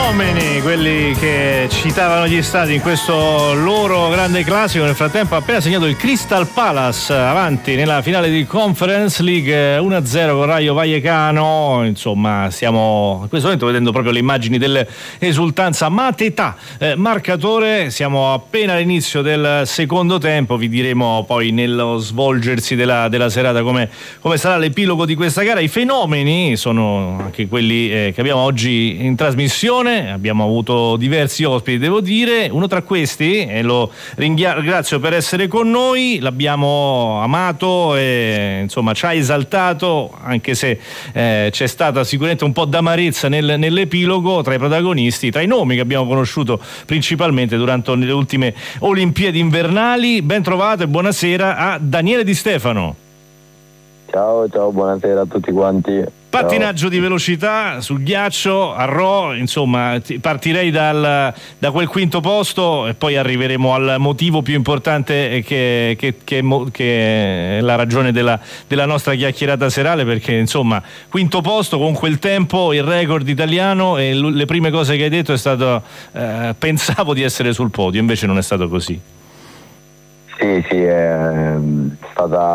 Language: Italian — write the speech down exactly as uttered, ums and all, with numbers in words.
Fenomeni, quelli che citavano gli stati in questo loro grande classico. Nel frattempo ha appena segnato il Crystal Palace, avanti nella finale di Conference League uno a zero con Rayo Vallecano. Insomma, stiamo in questo momento vedendo proprio le immagini dell'esultanza. Matetà, eh, marcatore, siamo appena all'inizio del secondo tempo, vi diremo poi nello svolgersi della, della serata come, come sarà l'epilogo di questa gara. I fenomeni sono anche quelli eh, che abbiamo oggi in trasmissione. Abbiamo avuto diversi ospiti, devo dire. Uno tra questi, e lo ringrazio per essere con noi, l'abbiamo amato e insomma ci ha esaltato, anche se eh, c'è stata sicuramente un po' d'amarezza nel, nell'epilogo tra i protagonisti, tra i nomi che abbiamo conosciuto principalmente durante le ultime Olimpiadi invernali. Ben trovato e buonasera a Daniele Di Stefano. Ciao, ciao, buonasera a tutti quanti. Pattinaggio Ciao. di velocità sul ghiaccio a Rho, insomma partirei dal, da quel quinto posto e poi arriveremo al motivo più importante che, che, che, che è la ragione della, della nostra chiacchierata serale, perché insomma quinto posto con quel tempo, il record italiano, e l- le prime cose che hai detto è stato eh, pensavo di essere sul podio, invece non è stato così. Sì, sì, è stata